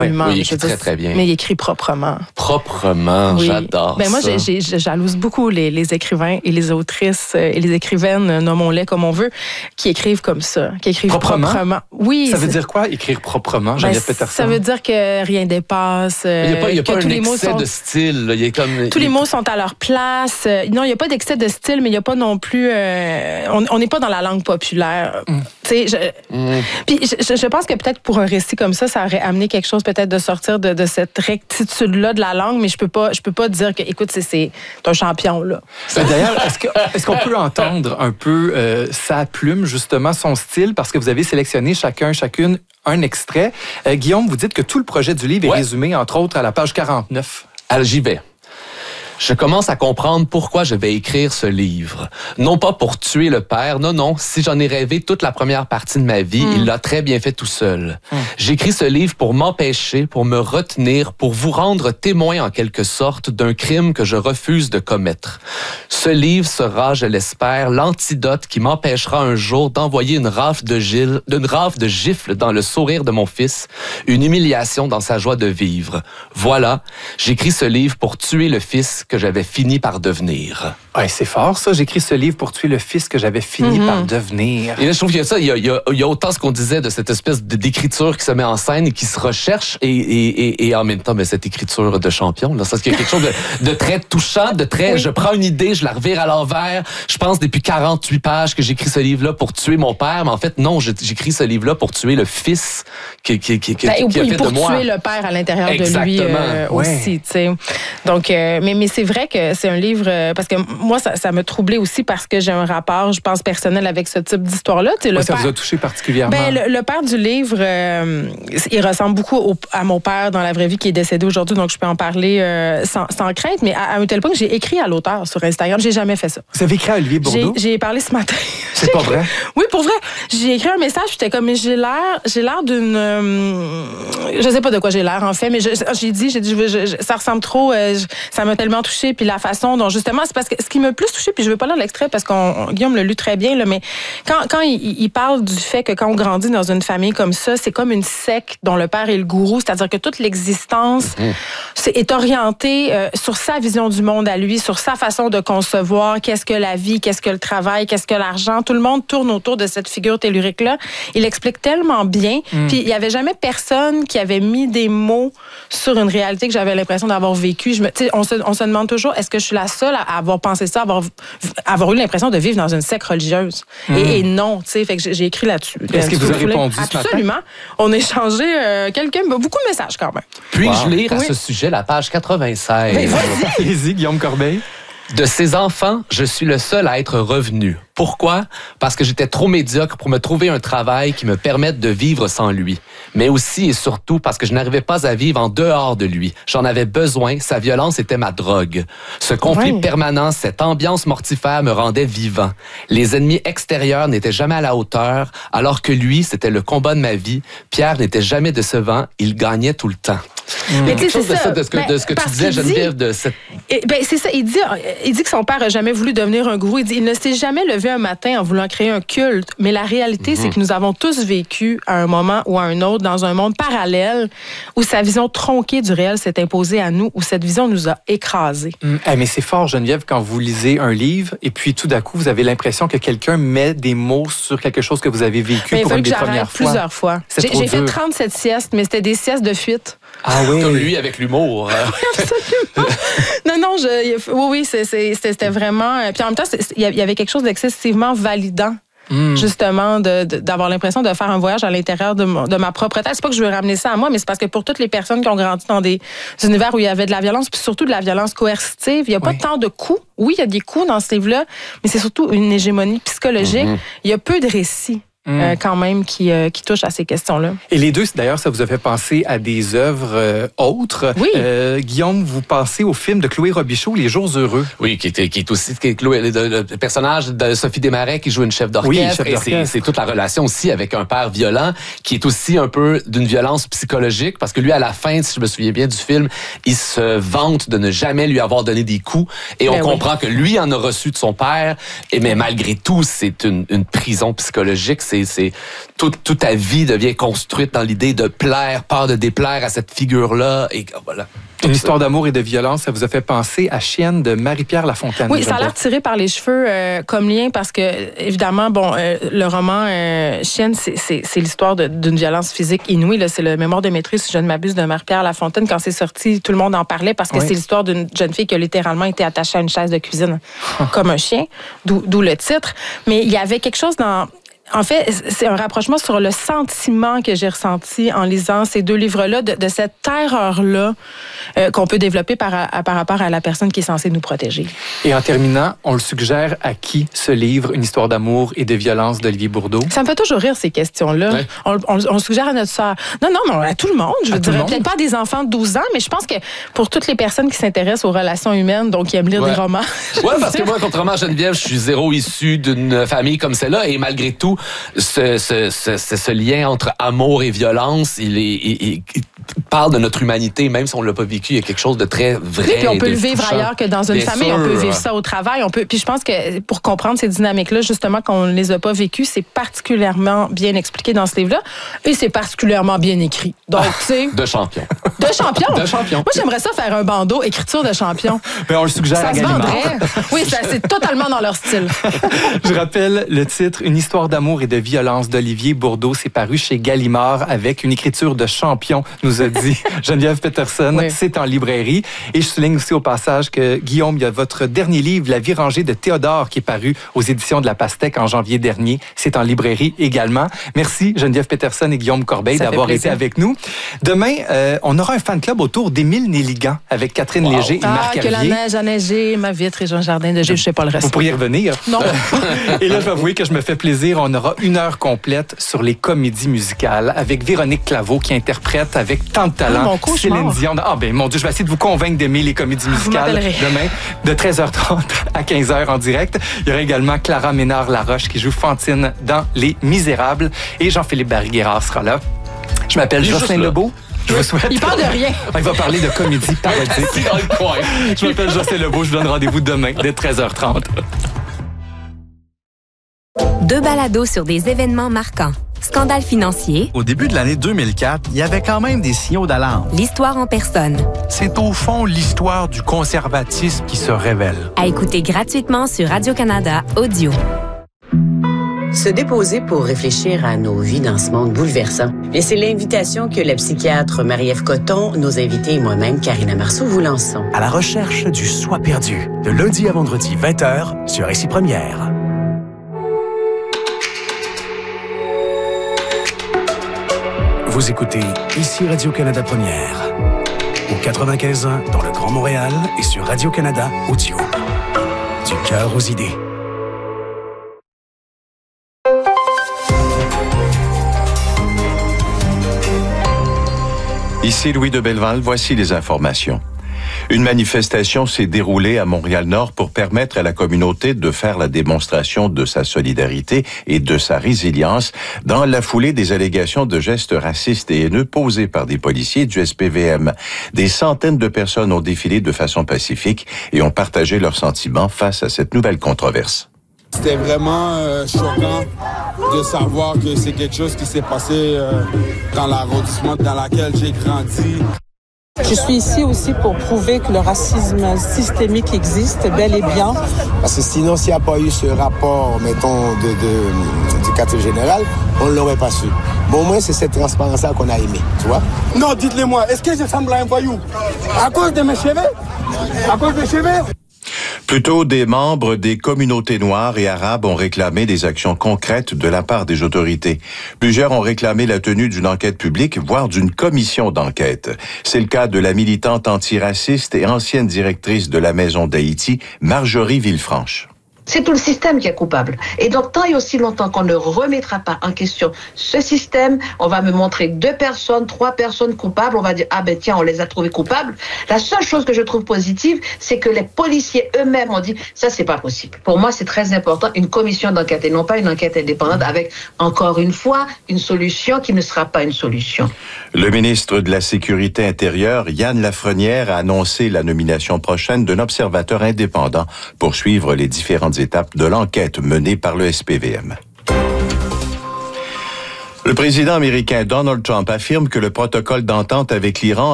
Oui, il écrit très, très bien. Mais il écrit proprement. Proprement, oui. J'adore ça. Moi, je jalouse beaucoup les écrivains et les autrices et les écrivaines, nommons-les comme on veut, qui écrivent comme ça, qui écrivent proprement. Oui. Ça veut dire quoi, écrire proprement, Geneviève Peterson? Ça veut dire que rien dépasse. Il n'y a pas un excès de style. Là. Il y a comme, tous les mots sont à leur place. Non, il n'y a pas d'excès de style, mais il n'y a pas non plus... on n'est pas dans la langue populaire. Puis je pense que peut-être pour un récit comme ça aurait amené quelque chose peut-être de sortir de cette rectitude-là de la langue, mais je peux pas dire que, écoute, c'est un champion, là. D'ailleurs, est-ce qu'on peut entendre un peu sa plume, justement, son style, parce que vous avez sélectionné chacune un extrait. Guillaume, vous dites que tout le projet du livre est résumé, entre autres, à la page 49. Alors, j'y vais. Je commence à comprendre pourquoi je vais écrire ce livre. Non pas pour tuer le père, non. Si j'en ai rêvé toute la première partie de ma vie, il l'a très bien fait tout seul. J'écris ce livre pour m'empêcher, pour me retenir, pour vous rendre témoin en quelque sorte d'un crime que je refuse de commettre. Ce livre sera, je l'espère, l'antidote qui m'empêchera un jour d'envoyer une rafle de gifles dans le sourire de mon fils, une humiliation dans sa joie de vivre. Voilà, j'écris ce livre pour tuer le fils que j'avais fini par devenir. Ouais, c'est fort, ça. J'écris ce livre pour tuer le fils que j'avais fini par devenir. Et là, je trouve qu'il y a ça. Il y a autant ce qu'on disait de cette espèce d'écriture qui se met en scène et qui se recherche et en même temps, cette écriture de champion. Là, parce qu'il y a quelque chose de très touchant, de très... Je prends une idée, je la revire à l'envers. Je pense depuis 48 pages que j'écris ce livre-là pour tuer mon père. Mais en fait, non, j'écris ce livre-là pour tuer le fils qui a fait de moi. Pour tuer le père à l'intérieur de lui aussi. T'sais. Donc, mais c'est vrai que c'est un livre... parce que moi, ça m'a troublé aussi parce que j'ai un rapport, je pense, personnel avec ce type d'histoire-là. Ça vous a touché particulièrement? Le père du livre, il ressemble beaucoup à mon père dans la vraie vie qui est décédé aujourd'hui, donc je peux en parler sans crainte. Mais à un tel point que j'ai écrit à l'auteur sur Instagram. J'ai jamais fait ça. Vous avez écrit à Olivier Bourdeau? J'ai parlé ce matin. C'est pas vrai? Oui, pour vrai. J'ai écrit un message, j'étais comme, j'ai l'air d'une... je sais pas de quoi j'ai l'air, en fait, mais j'ai dit, ça ressemble trop, ça m'a tellement touchée, puis la façon dont, justement, c'est parce que ce qui m'a le plus touchée, puis je veux pas lire l'extrait parce que Guillaume l'a lu très bien, là, mais quand il parle du fait que quand on grandit dans une famille comme ça, c'est comme une secte dont le père est le gourou, c'est-à-dire que toute l'existence est orientée sur sa vision du monde à lui, sur sa façon de concevoir qu'est-ce que la vie, qu'est-ce que le travail, qu'est-ce que l'argent. Tout le monde tourne autour de cette figure tellurique-là. Il explique tellement bien. Puis il y avait jamais personne qui avait mis des mots sur une réalité que j'avais l'impression d'avoir vécue. On se demande toujours, est-ce que je suis la seule à avoir pensé ça, avoir eu l'impression de vivre dans une secte religieuse? Et non, tu sais, fait que j'ai écrit là-dessus. Est-ce qu'il vous a répondu ce matin? Absolument. On a échangé beaucoup de messages quand même. Puis-je lire à ce sujet la page 96? Allez-y, Guillaume Corbeil. De ces enfants, je suis le seul à être revenu. Pourquoi? Parce que j'étais trop médiocre pour me trouver un travail qui me permette de vivre sans lui. Mais aussi et surtout parce que je n'arrivais pas à vivre en dehors de lui. J'en avais besoin, sa violence était ma drogue. Ce conflit permanent, cette ambiance mortifère me rendait vivant. Les ennemis extérieurs n'étaient jamais à la hauteur, alors que lui, c'était le combat de ma vie. Pierre n'était jamais décevant, il gagnait tout le temps. Mais tu sais, c'est ça. De ce que tu disais, Geneviève, de cette... c'est ça, il dit que son père a jamais voulu devenir un gourou. Il ne s'est jamais levé un matin en voulant créer un culte. Mais la réalité, c'est que nous avons tous vécu à un moment ou à un autre dans un monde parallèle où sa vision tronquée du réel s'est imposée à nous, où cette vision nous a écrasés. Mais c'est fort, Geneviève, quand vous lisez un livre et puis tout d'un coup, vous avez l'impression que quelqu'un met des mots sur quelque chose que vous avez vécu pour une des premières fois. Plusieurs fois. J'ai fait 37 siestes, mais c'était des siestes de fuite. Ah oui. Comme lui avec l'humour. Absolument. Oui, c'était vraiment... Puis en même temps, il y avait quelque chose d'excessivement validant. Justement, d'avoir l'impression de faire un voyage à l'intérieur de ma propre tête. C'est pas que je veux ramener ça à moi, mais c'est parce que pour toutes les personnes qui ont grandi dans des univers où il y avait de la violence, puis surtout de la violence coercitive, il n'y a pas tant de coups. Oui, il y a des coups dans ce livre-là, mais c'est surtout une hégémonie psychologique. Il y a peu de récits. Quand même, qui touche à ces questions-là. Et les deux, d'ailleurs, ça vous a fait penser à des œuvres autres. Oui. Guillaume, vous pensez au film de Chloé Robichaud, Les Jours heureux. Oui, qui est aussi Chloé, le personnage de Sophie Desmarais qui joue une chef d'orchestre. Oui, et c'est toute la relation aussi avec un père violent qui est aussi un peu d'une violence psychologique parce que lui, à la fin, si je me souviens bien du film, il se vante de ne jamais lui avoir donné des coups et on comprend que lui en a reçu de son père. Mais malgré tout, c'est une prison psychologique. toute ta vie devient construite dans l'idée de plaire, peur de déplaire à cette figure-là. Et voilà. Une histoire d'amour et de violence, ça vous a fait penser à Chienne de Marie-Pierre Lafontaine. Oui, ça a l'air tiré par les cheveux comme lien parce que, évidemment, le roman Chienne, c'est l'histoire d'une violence physique inouïe. Là. C'est le mémoire de maîtrise, si je ne m'abuse, de Marie-Pierre Lafontaine. Quand c'est sorti, tout le monde en parlait parce que c'est l'histoire d'une jeune fille qui a littéralement été attachée à une chaise de cuisine comme un chien, d'où le titre. Mais il y avait quelque chose dans... En fait, c'est un rapprochement sur le sentiment que j'ai ressenti en lisant ces deux livres-là, de cette terreur-là qu'on peut développer par rapport à la personne qui est censée nous protéger. Et en terminant, on le suggère à qui ce livre, Une histoire d'amour et de violence d'Olivier Bourdeau? Ça me fait toujours rire, ces questions-là. Ouais. On le suggère à notre sœur. Non, à tout le monde. Je dirais peut-être pas à des enfants de 12 ans, mais je pense que pour toutes les personnes qui s'intéressent aux relations humaines, donc qui aiment lire des romans. Oui, parce que moi, contrairement à Geneviève, je suis zéro issu d'une famille comme celle-là, et malgré tout, ce lien entre amour et violence, il parle de notre humanité, même si on l'a pas vécu. Il y a quelque chose de très vrai. Oui, puis on peut le vivre touchant. ailleurs que dans une famille. Sûr. On peut vivre ça au travail. Puis je pense que pour comprendre ces dynamiques-là, justement, qu'on ne les a pas vécues, c'est particulièrement bien expliqué dans ce livre-là. Et c'est particulièrement bien écrit. Donc, tu sais... De champion. De champion? De champion. Moi, j'aimerais ça faire un bandeau écriture de champion. Ben, on le suggère à Gallimard. Ça se vendrait. Oui, c'est totalement dans leur style. Je rappelle le titre, Une histoire d'amour et de violence d'Olivier Bourdeau. C'est paru chez Gallimard avec une écriture de champion, nous a dit Geneviève Peterson. Oui. C'est en librairie. Et je souligne aussi au passage que, Guillaume, il y a votre dernier livre, La vie rangée de Théodore, qui est paru aux éditions de La Pastèque en janvier dernier. C'est en librairie également. Merci Geneviève Peterson et Guillaume Corbeil d'avoir été avec nous. Demain, on aura un fan club autour d'Émile Néligan avec Catherine Léger et Marc Hervier. Que la neige a neigé, ma vitre et Jean Jardin de Gilles, je sais pas le reste. Vous pourriez revenir. Non. Et là, je vais avouer que je me fais plaisir. On aura 1 heure complète sur les comédies musicales avec Véronique Claveau qui interprète avec tant de talent Céline Dion. Mon Dieu, je vais essayer de vous convaincre d'aimer les comédies musicales demain de 13h30 à 15h en direct. Il y aura également Clara Ménard-Laroche qui joue Fantine dans Les Misérables et Jean-Philippe Barry-Guerrard sera là. Je m'appelle Jocelyn Lebeau. Je vous souhaite... Il parle de rien. Il va parler de comédie parodique. Je m'appelle Jocelyn Lebeau. Je vous donne rendez-vous demain dès 13h30. 2 balados sur des événements marquants. Scandale financier. Au début de l'année 2004, il y avait quand même des signaux d'alarme. L'histoire en personne. C'est au fond l'histoire du conservatisme qui se révèle. À écouter gratuitement sur Radio-Canada Audio. Se déposer pour réfléchir à nos vies dans ce monde bouleversant. Et c'est l'invitation que la psychiatre Marie-Ève Coton, nos invités et moi-même, Karina Marceau, vous lançons. À la recherche du soi perdu, de lundi à vendredi 20h sur Ici Première. Vous écoutez Ici Radio-Canada Première. Au 95.1 dans le Grand Montréal et sur Radio-Canada Audio. Du cœur aux idées. Ici Louis de Belleval, voici les informations. Une manifestation s'est déroulée à Montréal-Nord pour permettre à la communauté de faire la démonstration de sa solidarité et de sa résilience dans la foulée des allégations de gestes racistes et haineux posés par des policiers du SPVM. Des centaines de personnes ont défilé de façon pacifique et ont partagé leurs sentiments face à cette nouvelle controverse. C'était vraiment choquant de savoir que c'est quelque chose qui s'est passé dans l'arrondissement dans lequel j'ai grandi. Je suis ici aussi pour prouver que le racisme systémique existe bel et bien. Parce que sinon, s'il n'y a pas eu ce rapport, mettons, du quartier général, on ne l'aurait pas su. Bon, au moins, c'est cette transparence-là qu'on a aimé, tu vois. Non, dites-le-moi, est-ce que je ressemble à un voyou? À cause de mes cheveux? À cause des cheveux? Plutôt, des membres des communautés noires et arabes ont réclamé des actions concrètes de la part des autorités. Plusieurs ont réclamé la tenue d'une enquête publique, voire d'une commission d'enquête. C'est le cas de la militante antiraciste et ancienne directrice de la Maison d'Haïti, Marjorie Villefranche. C'est tout le système qui est coupable. Et donc, tant et aussi longtemps qu'on ne remettra pas en question ce système, on va me montrer 2 personnes, 3 personnes coupables, on va dire, ah ben tiens, on les a trouvées coupables. La seule chose que je trouve positive, c'est que les policiers eux-mêmes ont dit, ça c'est pas possible. Pour moi, c'est très important, une commission d'enquête et non pas une enquête indépendante avec, encore une fois, une solution qui ne sera pas une solution. Le ministre de la Sécurité intérieure, Yann Lafrenière, a annoncé la nomination prochaine d'un observateur indépendant pour suivre les différentes étapes de l'enquête menée par le SPVM. Le président américain Donald Trump affirme que le protocole d'entente avec l'Iran